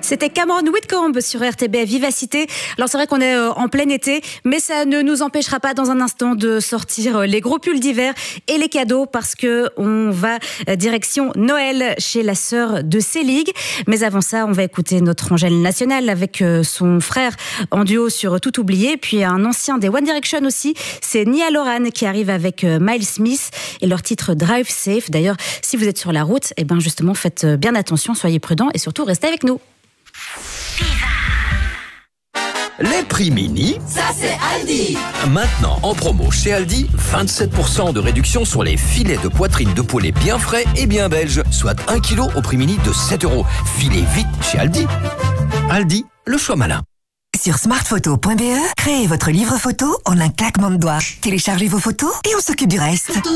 C'était Cameron Whitcomb sur RTBF Vivacité. Alors c'est vrai qu'on est en plein été, mais ça ne nous empêchera pas dans un instant de sortir les gros pulls d'hiver et les cadeaux parce que on va direction Noël chez la sœur de Selig. Mais avant ça, on va écouter notre Angèle nationale avec son frère en duo sur Tout oublié, puis un ancien des One Direction aussi, c'est Niall Horan qui arrive avec Miles Smith et leur titre Drive Safe. D'ailleurs, si vous êtes sur la route, eh ben justement faites bien attention, soyez prudents et surtout restez avec nous. Les prix mini, ça c'est Aldi. Maintenant en promo chez Aldi, 27% de réduction sur les filets de poitrine de poulet bien frais et bien belges, soit 1 kg au prix mini de 7€. Filez vite chez Aldi. Aldi, le choix malin. Sur smartphoto.be, créez votre livre photo en un claquement de doigts. Téléchargez vos photos et on s'occupe du reste.